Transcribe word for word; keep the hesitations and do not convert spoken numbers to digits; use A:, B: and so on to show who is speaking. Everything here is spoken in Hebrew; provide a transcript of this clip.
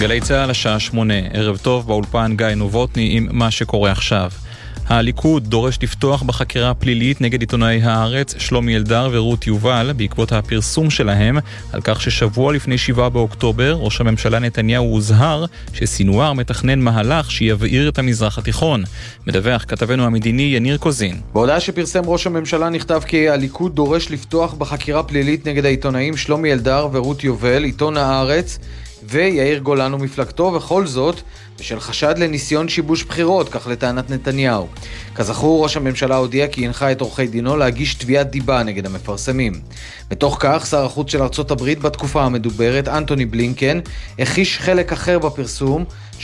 A: גלי צהל השעה שמונה, ערב טוב באולפן גיא נובוטני עם מה שקורה עכשיו. הליכוד דורש לפתוח בחקירה פלילית נגד עיתונאי הארץ שלומי אלדר ורות יובל בעקבות הפרסום שלהם על כך ששבוע לפני שבעה באוקטובר ראש הממשלה נתניהו הוזהר שסינואר מתכנן מהלך שיבעיר את המזרח התיכון. מדווח כתבנו המדיני יניר קוזין.
B: בהודעה שפרסם ראש הממשלה נכתב כי הליכוד דורש לפתוח בחקירה פלילית נגד העיתונאים שלומי אלדר ורות יובל, עיתון הארץ ויאיר גולן ומפלגתו, וכל זאת בשל חשד לניסיון שיבוש בחירות, כך לטענת נתניהו. כזכור, ראש הממשלה הודיע כי הנחה את עורכי דינו להגיש תביעת דיבה נגד המפרסמים. בתוך כך, שר החוץ של ארצות הברית בתקופה המדוברת, אנטוני בלינקן, הכיש חלק אחר בפרסום,